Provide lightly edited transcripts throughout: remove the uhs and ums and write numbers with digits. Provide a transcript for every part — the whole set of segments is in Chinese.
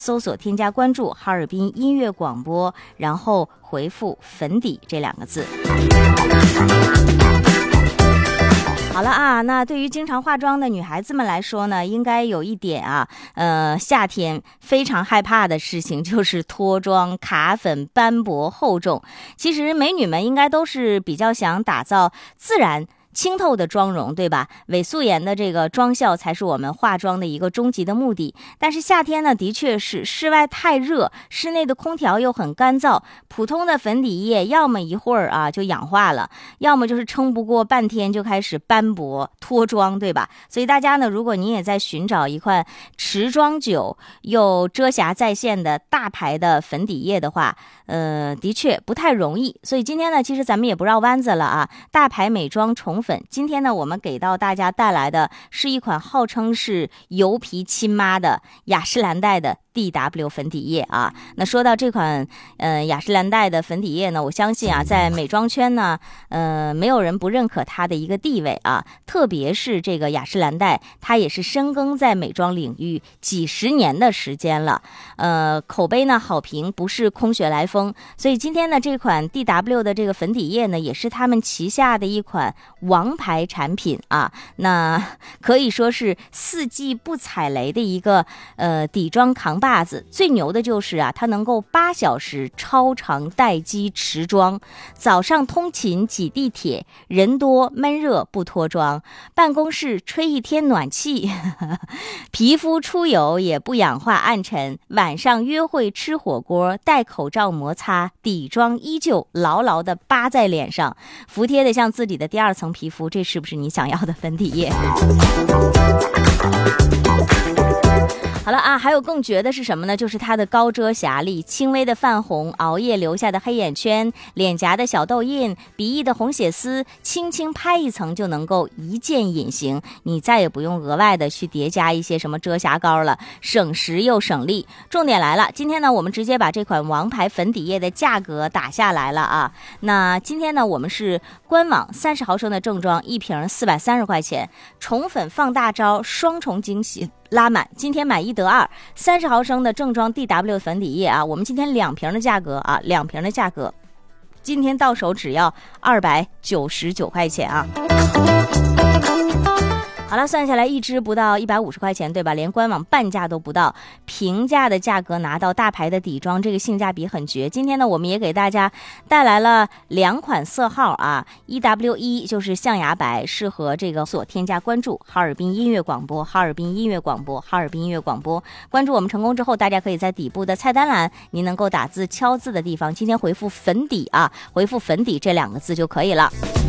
搜索添加关注哈尔滨音乐广播，然后回复粉底这2个字。好了啊，那对于经常化妆的女孩子们来说呢，应该有一点啊，夏天非常害怕的事情就是脱妆、卡粉、斑驳、厚重。其实美女们应该都是比较想打造自然清透的妆容，对吧？伪素颜的这个妆效才是我们化妆的一个终极的目的。但是夏天呢，的确是室外太热，室内的空调又很干燥，普通的粉底液要么一会儿啊就氧化了，要么就是撑不过半天就开始斑驳脱妆，对吧？所以大家呢，如果你也在寻找一款持妆久又遮瑕在线的大牌的粉底液的话，的确不太容易。所以今天呢，其实咱们也不绕弯子了啊，大牌美妆宠粉。今天呢，我们给到大家带来的是一款号称是油皮亲妈的雅诗兰黛的DW 粉底液啊。那说到这款雅诗兰黛的粉底液呢，我相信啊，在美妆圈呢，没有人不认可它的一个地位啊。特别是这个雅诗兰黛，它也是深耕在美妆领域几十年的时间了，口碑呢好评不是空穴来风。所以今天呢，这款 DW 的这个粉底液呢，也是他们旗下的一款王牌产品啊。那可以说是4季不踩雷的一个底妆扛把子。最牛的就是啊，它能够8小时超长待机持妆，早上通勤挤地铁，人多闷热不脱妆，办公室吹一天暖气皮肤出油也不氧化暗沉，晚上约会吃火锅戴口罩摩擦，底妆依旧牢牢地扒在脸上，服帖的像自己的第2层皮肤。这是不是你想要的粉底液？好了啊，还有更绝的是什么呢？就是它的高遮瑕力，轻微的泛红，熬夜留下的黑眼圈，脸颊的小痘印，鼻翼的红血丝，轻轻拍一层就能够一键隐形，你再也不用额外的去叠加一些什么遮瑕膏了，省时又省力。重点来了，今天呢，我们直接把这款王牌粉底液的价格打下来了啊。那今天呢，我们是官网30毫升的正装一瓶430块钱，宠粉放大招，双重惊喜拉满，今天买1得2，30毫升的正装 DW 粉底液啊，我们今天2瓶的价格啊，2瓶的价格，今天到手只要299块钱啊。好了，算下来一支不到150块钱，对吧？连官网半价都不到，平价的价格拿到大牌的底妆，这个性价比很绝。今天呢，我们也给大家带来了2款色号啊，1W1就是象牙白，适合这个所添加关注哈尔滨音乐广播，哈尔滨音乐广播，哈尔滨音乐广播。关注我们成功之后，大家可以在底部的菜单栏，您能够打字敲字的地方，今天回复粉底啊，回复粉底这2个字就可以了。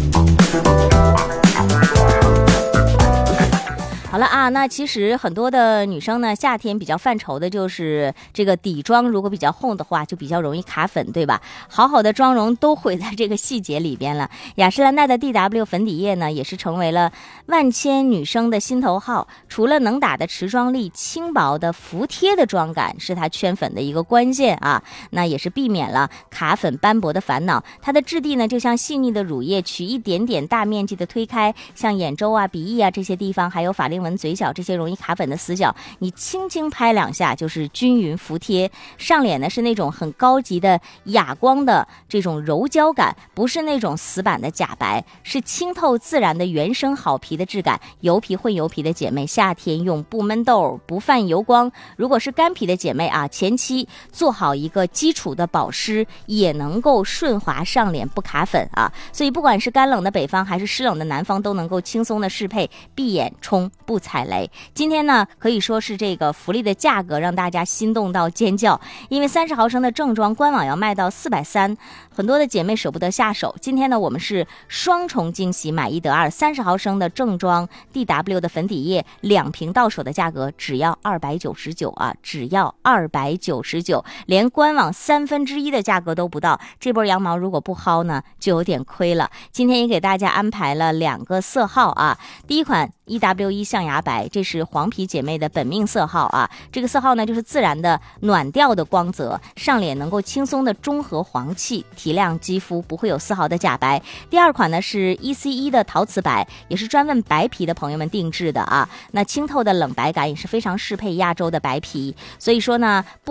好了啊，那其实很多的女生呢，夏天比较犯愁的就是这个底妆，如果比较厚的话，就比较容易卡粉，对吧？好好的妆容都毁在这个细节里边了。雅诗兰黛的 DW 粉底液呢，也是成为了万千女生的心头好。除了能打的持妆力，轻薄的服帖的妆感是它圈粉的一个关键啊。那也是避免了卡粉斑驳的烦恼。它的质地呢，就像细腻的乳液，取一点点大面积的推开，像眼周啊、鼻翼啊这些地方，还有法令纹、嘴角这些容易卡粉的死角，你轻轻拍2下就是均匀服帖。上脸呢是那种很高级的哑光的这种柔焦感，不是那种死板的假白，是清透自然的原生好皮的质感。油皮混油皮的姐妹，夏天用不闷痘不泛油光。如果是干皮的姐妹啊，前期做好一个基础的保湿，也能够顺滑上脸不卡粉啊。所以不管是干冷的北方还是湿冷的南方，都能够轻松的适配，闭眼冲不踩雷。今天呢，可以说是这个福利的价格让大家心动到尖叫，因为30毫升的正装官网要卖到430，很多的姐妹舍不得下手。今天呢，我们是双重惊喜，买1得2，30毫升的正装 DW 的粉底液2瓶到手的价格只要299啊，只要299，连官网1/3的价格都不到。这波羊毛如果不薅呢，就有点亏了。今天也给大家安排了2个色号啊，第一款 EWE 象牙白，这是黄皮姐妹的本命色号啊。这个色号呢，就是自然的暖调的光泽，上脸能够轻松的中和黄气，提亮肌肤，不会有丝毫的假白。第二款呢是 ECE 的陶瓷白，也是专为白皮的朋友们定制的啊。那清透的冷白感也是非常适配亚洲的白皮，所以说呢，